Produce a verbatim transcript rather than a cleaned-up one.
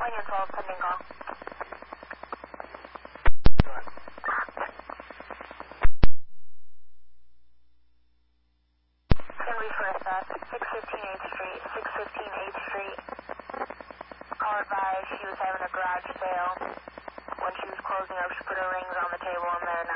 calling in twelve, pending call. Can we first up, six fifteen eighth Street, six fifteen eighth Street. Call advised she was having a garage sale. When she was closing up, she put her rings on the table and then